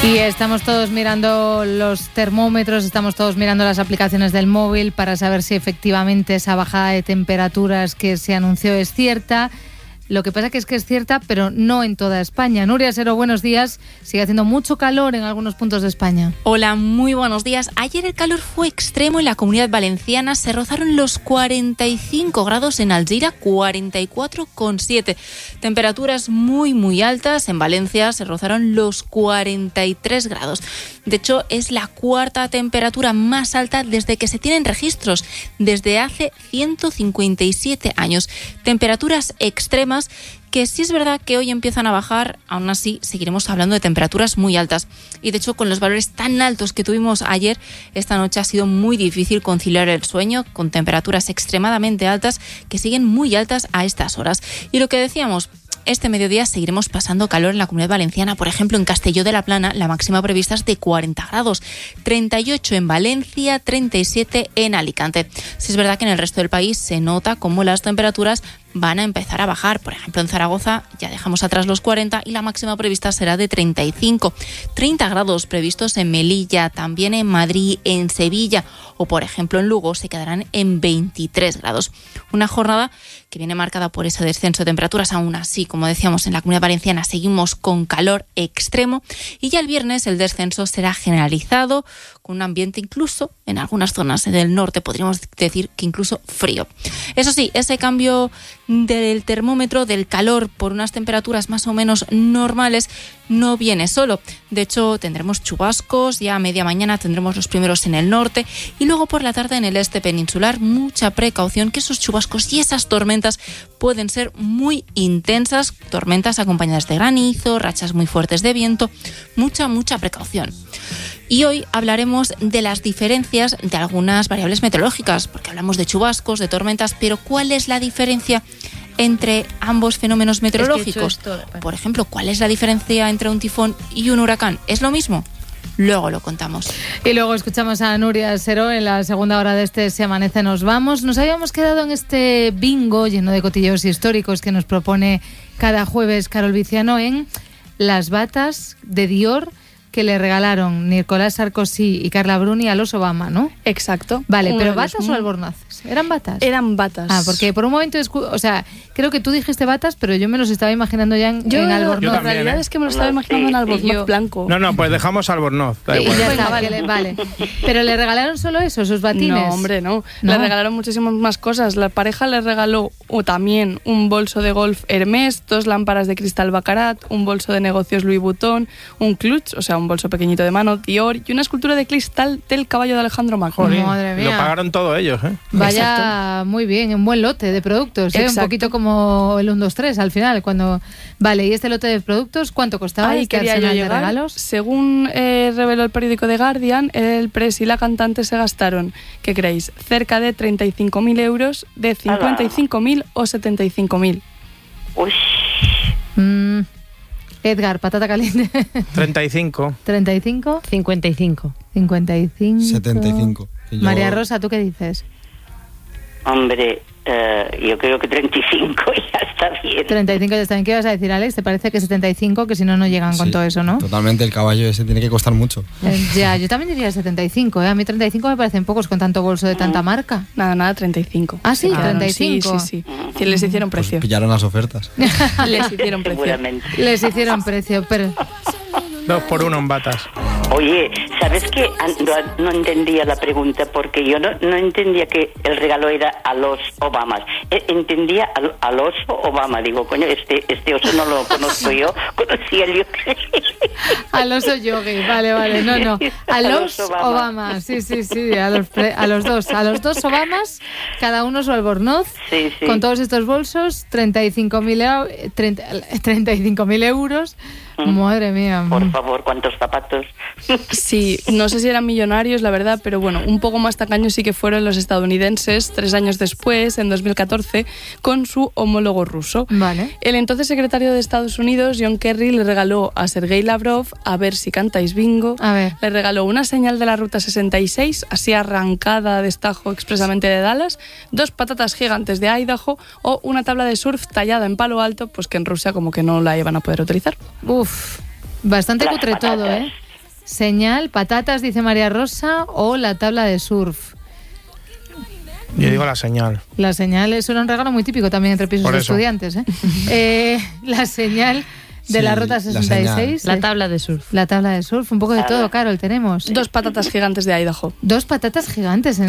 Y estamos todos mirando los termómetros, estamos todos mirando las aplicaciones del móvil para saber si efectivamente esa bajada de temperaturas que se anunció es cierta. Lo que pasa que es cierta, pero no en toda España. Nuria Sero, buenos días. Sigue haciendo mucho calor en algunos puntos de España. Hola, muy buenos días. Ayer el calor fue extremo en la Comunidad Valenciana. Se rozaron los 45 grados en Alzira, 44,7. Temperaturas muy, muy altas. En Valencia se rozaron los 43 grados. De hecho, es la cuarta temperatura más alta desde que se tienen registros, desde hace 157 años. Temperaturas extremas que sí es verdad que hoy empiezan a bajar, aún así seguiremos hablando de temperaturas muy altas. Y de hecho, con los valores tan altos que tuvimos ayer, esta noche ha sido muy difícil conciliar el sueño con temperaturas extremadamente altas que siguen muy altas a estas horas. Y lo que decíamos, este mediodía seguiremos pasando calor en la Comunidad Valenciana. Por ejemplo, en Castelló de la Plana la máxima prevista es de 40 grados, 38 en Valencia, 37 en Alicante. Sí es verdad que en el resto del país se nota cómo las temperaturas van a empezar a bajar. Por ejemplo, en Zaragoza ya dejamos atrás los 40 y la máxima prevista será de 35. 30 grados previstos en Melilla, también en Madrid, en Sevilla o, por ejemplo, en Lugo se quedarán en 23 grados. Una jornada que viene marcada por ese descenso de temperaturas. Aún así, como decíamos, en la Comunidad Valenciana seguimos con calor extremo y ya el viernes el descenso será generalizado, con un ambiente incluso en algunas zonas del norte, podríamos decir que incluso frío. Eso sí, ese cambio del termómetro, del calor por unas temperaturas más o menos normales, no viene solo. De hecho, tendremos chubascos, ya a media mañana tendremos los primeros en el norte y luego por la tarde en el este peninsular. Mucha precaución, que esos chubascos y esas tormentas pueden ser muy intensas, tormentas acompañadas de granizo, rachas muy fuertes de viento, mucha precaución. Y hoy hablaremos de las diferencias de algunas variables meteorológicas, porque hablamos de chubascos, de tormentas, pero ¿cuál es la diferencia entre ambos fenómenos meteorológicos? Por ejemplo, ¿cuál es la diferencia entre un tifón y un huracán? ¿Es lo mismo? Luego lo contamos. Y luego escuchamos a Nuria Sero en la segunda hora de este Se Amanece Nos Vamos. Nos habíamos quedado en este bingo lleno de cotilleos históricos que nos propone cada jueves Carol Viciano en las batas de Dior que le regalaron Nicolás Sarkozy y Carla Bruni a los Obama, ¿no? Exacto. Vale, ¿pero batas o albornoces? ¿Eran batas? Eran batas. Ah, porque por un momento, o sea, creo que tú dijiste batas, pero yo me los estaba imaginando ya en albornoz. La realidad es que me lo estaba imaginando en albornoz blanco. No, pues dejamos albornoz. Da igual. Ya está, vale. Pero le regalaron solo eso, sus batines. No, hombre, no. Le regalaron muchísimas más cosas. La pareja le regaló también un bolso de golf Hermès, 2 lámparas de cristal Baccarat, un bolso de negocios Louis Vuitton, un clutch, o sea, un bolso pequeñito de mano, Dior, y una escultura de cristal del caballo de Alejandro Magno. Madre mía. Lo pagaron todos ellos, ¿eh? Vaya, exacto. Muy bien, un buen lote de productos, ¿eh? Un poquito como el 1, 2, 3 al final. Vale, ¿y este lote de productos cuánto costaba? Ahí quería yo llegar. De regalos? Según reveló el periódico The Guardian, el Press y la cantante se gastaron, ¿qué creéis? Cerca de 35.000 euros, de 55.000 o 75.000. Uy. Edgar, patata caliente. 35. 35. 55. 55. 75. María Rosa, ¿tú qué dices? Hombre, yo creo que 35 ya está bien. 35 ya está bien. ¿Qué vas a decir, Alex? ¿Te parece que 75? Que si no, no llegan con todo eso, ¿no? Totalmente, el caballo ese tiene que costar mucho. Ya, yo también diría 75, ¿eh? A mí 35 me parecen pocos con tanto bolso de tanta marca. Nada, 35. ¿Ah, sí? 35. Sí. Les hicieron precio. Pues pillaron las ofertas. Les hicieron precio. Seguramente. Les hicieron precio, pero... 2 por 1 en batas. Oye, ¿sabes qué? No entendía la pregunta porque yo no entendía que el regalo era a los Obamas. Entendía al oso Obama. Digo, coño, este oso no lo conozco yo. Conocí el yo. Al oso yogi, vale. No. A los Obama. Sí. A los dos Obamas, cada uno su albornoz. Sí. Con todos estos bolsos, 35.000 euros. Madre mía. Por favor, ¿cuántos zapatos? Sí, no sé si eran millonarios, la verdad, pero bueno, un poco más tacaños sí que fueron los estadounidenses 3 años después, en 2014, con su homólogo ruso. Vale. El entonces secretario de Estados Unidos, John Kerry, le regaló a Sergei Lavrov, a ver si cantáis bingo, le regaló una señal de la Ruta 66, así arrancada a destajo expresamente de Dallas, 2 patatas gigantes de Idaho o una tabla de surf tallada en Palo Alto, pues que en Rusia como que no la iban a poder utilizar. Bastante cutre todo, ¿eh? señal, patatas, dice María Rosa, o la tabla de surf. Yo digo la señal. La señal es un regalo muy típico también entre pisos de estudiantes. La señal de la Ruta 66. La tabla de surf. La tabla de surf, un poco de todo, Carol, tenemos. 2 patatas gigantes de Idaho. 2 patatas gigantes,